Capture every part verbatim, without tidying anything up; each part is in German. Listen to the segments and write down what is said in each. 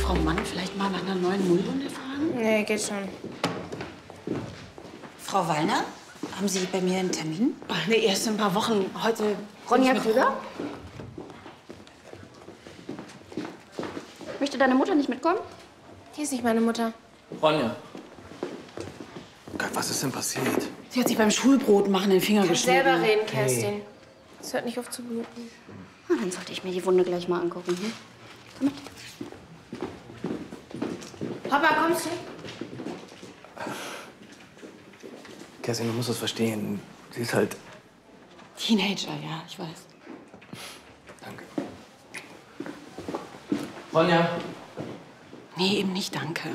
Frau Mann vielleicht mal nach einer neuen Mullwunde fragen? Nee, geht schon. Frau Wallner, haben Sie bei mir einen Termin? Ach, nee, erst in ein paar Wochen. Heute... Ronja Krüger? Möchte deine Mutter nicht mitkommen? Die ist nicht meine Mutter. Ronja. Gott, was ist denn passiert? Sie hat sich beim Schulbrot machen den Finger geschnitten. Selber reden, Kerstin. Es hört nicht auf zu bluten. Na, dann sollte ich mir die Wunde gleich mal angucken. Hm? Komm mit. Papa, kommst du? Kerstin, du musst das verstehen. Sie ist halt... Teenager, ja, ich weiß. Danke. Ronja. Nee, eben nicht, danke.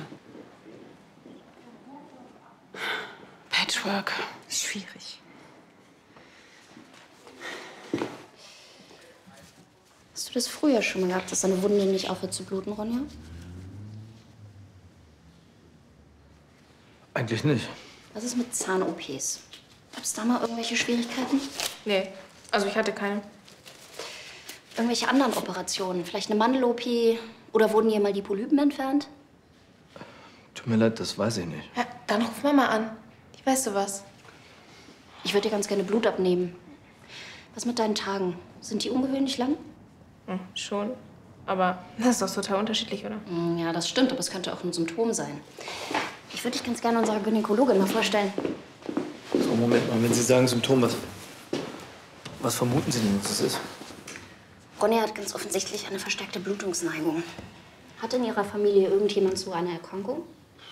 Patchwork ist schwierig. Hast du das früher schon mal gehabt, dass deine Wunde nicht aufhört zu bluten, Ronja? Eigentlich nicht. Was ist mit Zahn-O Ps? Gab es da mal irgendwelche Schwierigkeiten? Nee, also ich hatte keine. Irgendwelche anderen Operationen? Vielleicht eine Mandel-O P? Oder wurden hier mal die Polypen entfernt? Tut mir leid, das weiß ich nicht. Ja, dann ruf Mama an. Die weiß sowas. Ich würde dir ganz gerne Blut abnehmen. Was mit deinen Tagen? Sind die ungewöhnlich lang? Hm, schon. Aber das ist doch total unterschiedlich, oder? Hm, ja, das stimmt, aber es könnte auch ein Symptom sein. Ich würde dich ganz gerne unserer Gynäkologin mal vorstellen. So, Moment mal, wenn Sie sagen Symptom, was... Was vermuten Sie denn, was das ist? Ronja hat ganz offensichtlich eine verstärkte Blutungsneigung. Hat in ihrer Familie irgendjemand so eine Erkrankung?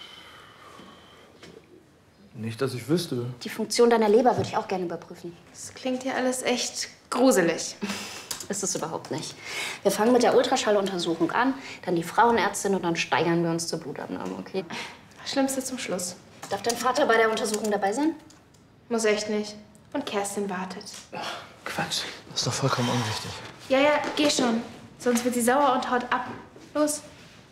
Nicht, dass ich wüsste. Die Funktion deiner Leber würde ich auch gerne überprüfen. Das klingt ja alles echt gruselig. Ist es überhaupt nicht. Wir fangen mit der Ultraschalluntersuchung an, dann die Frauenärztin und dann steigern wir uns zur Blutabnahme, okay? Das Schlimmste zum Schluss. Darf dein Vater bei der Untersuchung dabei sein? Muss echt nicht. Und Kerstin wartet. Ach, Quatsch. Das ist doch vollkommen unwichtig. Ja, ja, geh schon. Sonst wird sie sauer und haut ab. Los.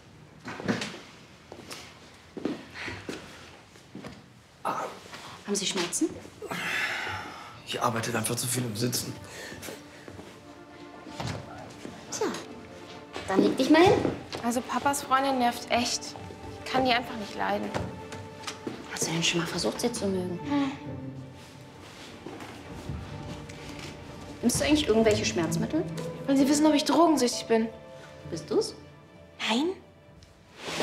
Ah. Haben Sie Schmerzen? Ich arbeite einfach zu viel im Sitzen. Tja, dann leg dich mal hin. Also Papas Freundin nervt echt. Ich kann die einfach nicht leiden. Hast du denn schon mal versucht, sie zu mögen? Hm. Nimmst du eigentlich irgendwelche Schmerzmittel? Wollen Sie wissen, ob ich drogensüchtig bin? Bist du's? Nein?